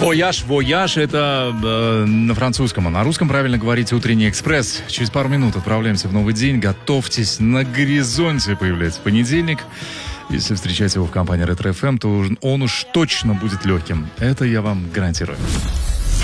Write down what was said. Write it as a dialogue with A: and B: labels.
A: Вояж это на французском, а на русском правильно говорить «Утренний экспресс». Через пару минут отправляемся в новый день. Готовьтесь, на горизонте появляется понедельник. Если встречать его в компании Ретро FM, то он уж точно будет легким. Это я вам гарантирую.